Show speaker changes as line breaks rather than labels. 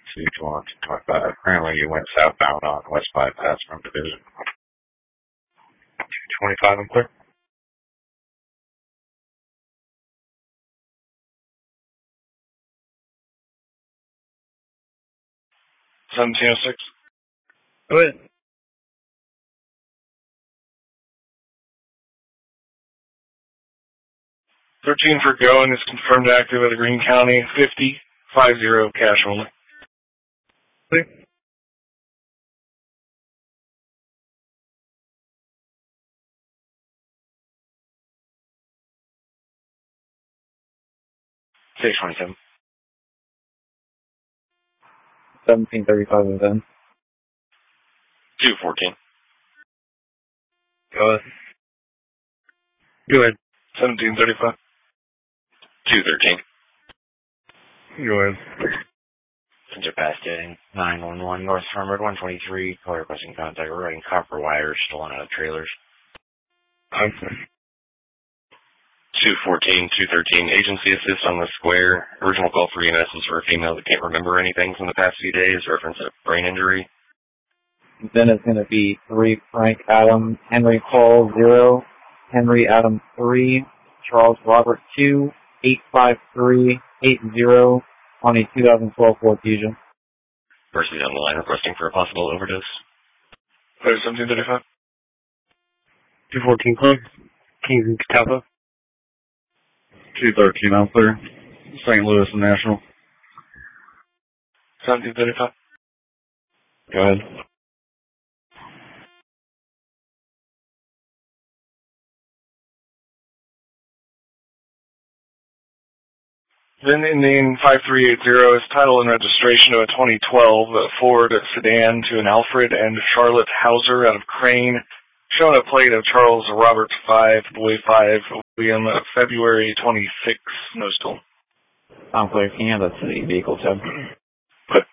225. Apparently you went southbound on West Bypass from Division. 225, I'm clear.
$17.06.
Go ahead.
$13 for go and is confirmed active at the Greene County 50 cash only.
Clear.
Stage 27.
1735 is in.
214.
Go ahead. Go ahead.
1735. 213.
Go ahead.
Center Bastion, 911 North Farm Road 123. Call requesting contact regarding copper wires stolen out of trailers.
I'm
214, 213. Agency assist on the square. Original call for EMS is for a female that can't remember anything from the past few days. Reference a brain injury.
Then it's going to be 3 Frank Adam, Henry Paul 0, Henry Adam 3, Charles Robert 2, 85380 on a 2012 Ford Fusion.
Person on the line requesting for a possible overdose. Clear 1735.
214 Club, Kings and Catalpa. 213 I'm clear. St. Louis and National.
1735.
Go ahead.
Then Indian 5380 is title and registration of a 2012 Ford sedan to an Alfred and Charlotte Hauser out of Crane, showing a plate of Charles Robert 5, Boy 5, William, February 26, no still.
I'm clear. Can you have the vehicle tab?